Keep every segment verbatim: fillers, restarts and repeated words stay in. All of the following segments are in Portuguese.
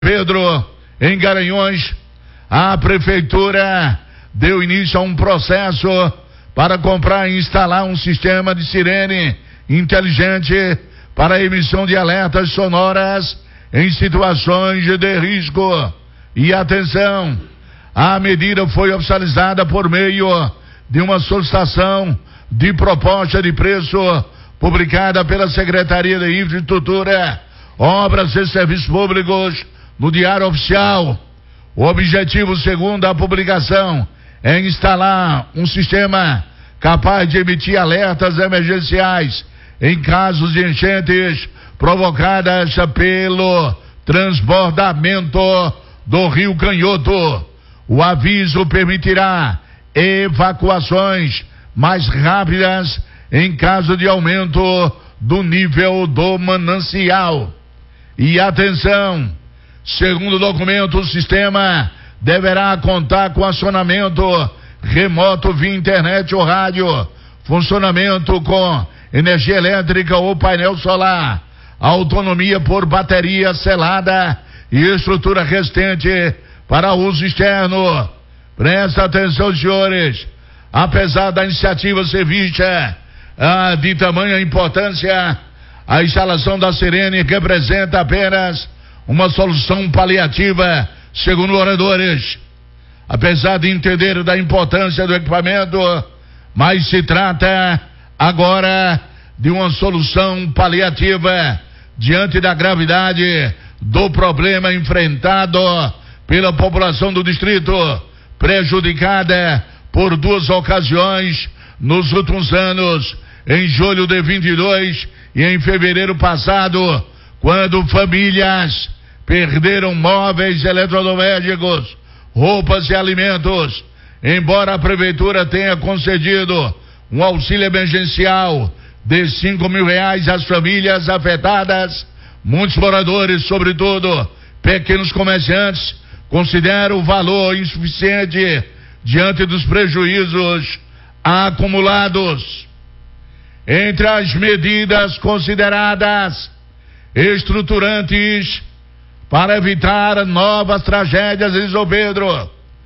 Pedro, em Garanhuns, a prefeitura deu início a um processo para comprar e instalar um sistema de sirene inteligente para a emissão de alertas sonoras em situações de risco. E atenção, a medida foi oficializada por meio de uma solicitação de proposta de preço publicada pela Secretaria de Infraestrutura, Obras e Serviços Públicos no Diário Oficial. O objetivo, segundo a publicação, é instalar um sistema capaz de emitir alertas emergenciais em casos de enchentes provocadas pelo transbordamento do Rio Canhoto. O aviso permitirá evacuações mais rápidas em caso de aumento do nível do manancial. E atenção, segundo o documento, o sistema deverá contar com acionamento remoto via internet ou rádio, funcionamento com energia elétrica ou painel solar, autonomia por bateria selada e estrutura resistente para uso externo. Presta atenção, senhores, apesar da iniciativa ser vista ah, de tamanha importância, a instalação da sirene representa apenas uma solução paliativa, segundo oradores. Apesar de entender da importância do equipamento, mas se trata agora de uma solução paliativa diante da gravidade do problema enfrentado pela população do distrito, prejudicada por duas ocasiões nos últimos anos, em julho de vinte e dois e em fevereiro passado, quando famílias perderam móveis, eletrodomésticos, roupas e alimentos. Embora a prefeitura tenha concedido um auxílio emergencial de cinco mil reais às famílias afetadas, muitos moradores, sobretudo pequenos comerciantes, consideram o valor insuficiente diante dos prejuízos acumulados. Entre as medidas consideradas estruturantes para evitar novas tragédias em São Pedro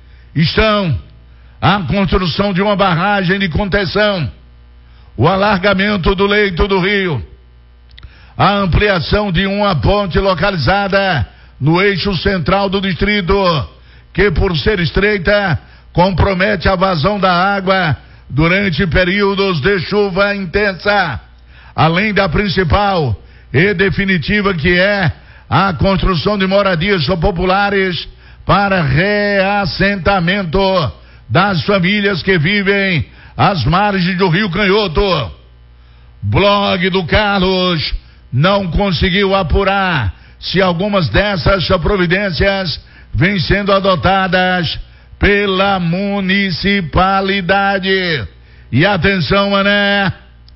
estão a construção de uma barragem de contenção, o alargamento do leito do rio, a ampliação de uma ponte localizada no eixo central do distrito, que por ser estreita compromete a vazão da água durante períodos de chuva intensa, além da principal e definitiva, que é a construção de moradias populares para reassentamento das famílias que vivem às margens do Rio Canhoto. Blog do Carlos não conseguiu apurar se algumas dessas providências vêm sendo adotadas pela municipalidade. E atenção, mané,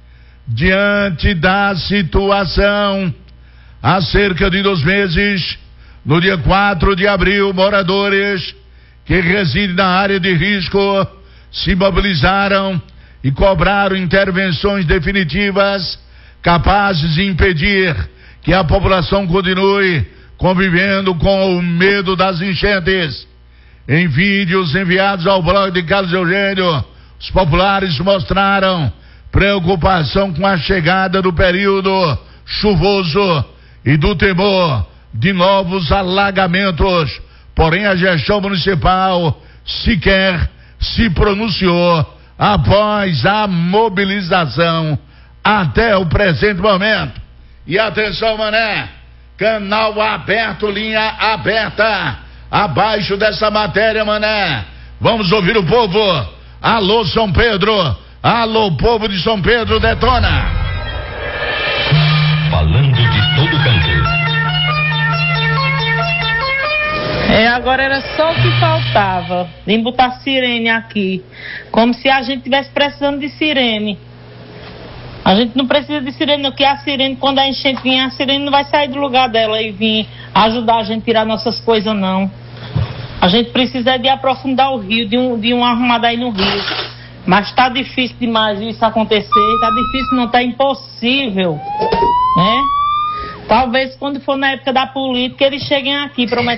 diante da situação, há cerca de dois meses, no dia quatro de abril, moradores que residem na área de risco se mobilizaram e cobraram intervenções definitivas capazes de impedir que a população continue convivendo com o medo das enchentes. Em vídeos enviados ao blog de Carlos Eugênio, os populares mostraram preocupação com a chegada do período chuvoso e do temor de novos alagamentos. Porém, a gestão municipal sequer se pronunciou após a mobilização até o presente momento. E atenção, mané, canal aberto, linha aberta, abaixo dessa matéria, mané. Vamos ouvir o povo. Alô, São Pedro. Alô, povo de São Pedro, detona. Falando de todo canto. É, agora era só o que faltava, em botar sirene aqui, como se a gente tivesse precisando de sirene. A gente não precisa de sirene, porque a sirene, quando a enchente vier, a sirene não vai sair do lugar dela e vir ajudar a gente a tirar nossas coisas, não. A gente precisa de aprofundar o rio, de um, de um arrumada aí no rio. Mas está difícil demais isso acontecer, está difícil, não, está impossível, né? Talvez quando for na época da política eles cheguem aqui prometendo